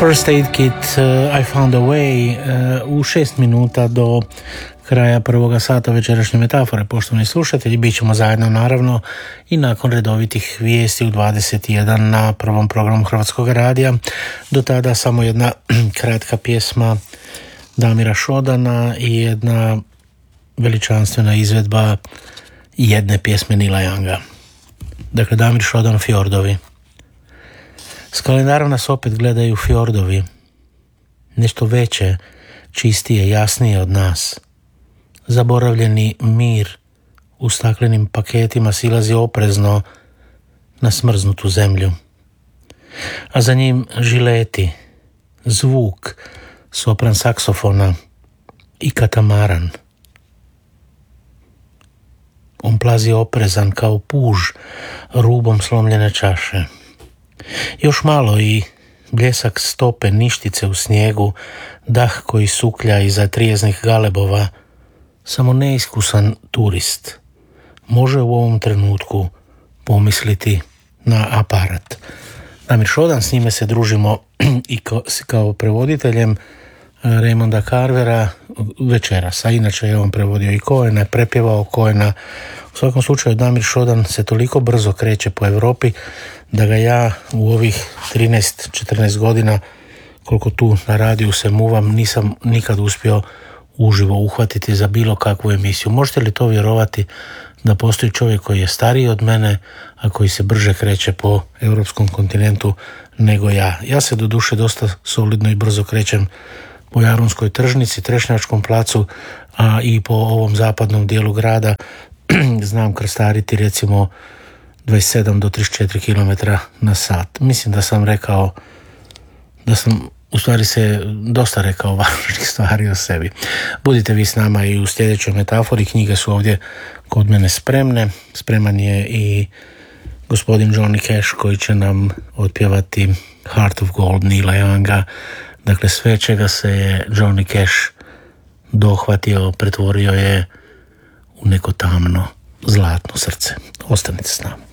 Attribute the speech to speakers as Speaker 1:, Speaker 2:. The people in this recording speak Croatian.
Speaker 1: First Aid Kit, I Found a Way, u 6 minuta do kraja prvoga sata večerašnje metafore. Poštovani slušatelji, bit ćemo zajedno naravno i nakon redovitih vijesti u 21 na prvom programu Hrvatskog radija. Do tada samo jedna kratka pjesma Damira Šodana i jedna veličanstvena izvedba jedne pjesme Nila Younga. Dakle, Damir Šodan, Fjordovi. S kalendarom nas opet gledaju fjordovi, nešto veće, čistije, jasnije od nas. Zaboravljeni mir u staklenim paketima silazi oprezno na smrznutu zemlju. A za njim žileti, zvuk, sopran saksofona i katamaran. On plazi oprezan kao puž rubom slomljene čaše. Još malo i bljesak stope ništice u snijegu, dah koji suklja iza trijeznih galebova. Samo neiskusan turist može u ovom trenutku pomisliti na aparat. Damir Šodan, s njime se družimo i kao prevoditeljem Raymonda Carvera večeras, a inače je on prevodio i Cohena, prepjevao Cohena. U svakom slučaju Damir Šodan se toliko brzo kreće po Europi da ga ja u ovih 13-14 godina koliko tu na radiju se muvam nisam nikad uspio uživo uhvatiti za bilo kakvu emisiju. Možete li to vjerovati da postoji čovjek koji je stariji od mene, a koji se brže kreće po europskom kontinentu nego ja. Ja se doduše dosta solidno i brzo krećem po Jarunskoj tržnici, Trešnjačkom placu, a i po ovom zapadnom dijelu grada znam krstariti recimo 27 do 34 km na sat. Mislim da sam rekao, da sam u stvari se dosta rekao važnih stvari o sebi. Budite vi s nama i u sljedećoj metafori. Knjige su ovdje kod mene spremne. Spreman je i gospodin Johnny Cash koji će nam otpjevati Heart of Gold Nila Younga. Dakle, sve čega se je Johnny Cash dohvatio, pretvorio je u neko tamno, zlatno srce. Ostanite s nama.